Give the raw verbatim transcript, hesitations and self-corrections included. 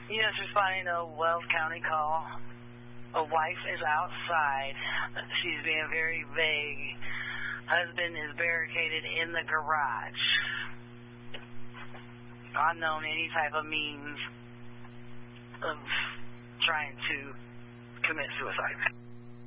Yes, responding to a Wells County call. A wife is outside. She's being very vague. Husband is barricaded in the garage. Unknown any type of means of trying to commit suicide.